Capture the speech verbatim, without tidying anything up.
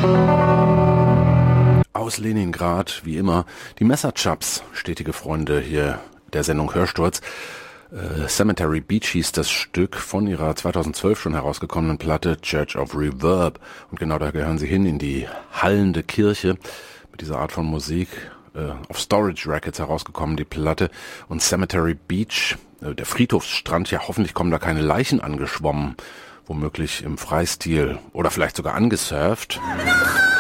Aus Leningrad, wie immer, die Messerchaps, stetige Freunde hier der Sendung Hörsturz. Äh, Cemetery Beach hieß das Stück von ihrer zweitausendzwölf schon herausgekommenen Platte Church of Reverb. Und genau da gehören sie hin, in die hallende Kirche mit dieser Art von Musik. Äh, auf Storage Records herausgekommen, die Platte. Und Cemetery Beach, äh, der Friedhofsstrand, ja hoffentlich kommen da keine Leichen angeschwommen. Womöglich im Freistil oder vielleicht sogar angesurft.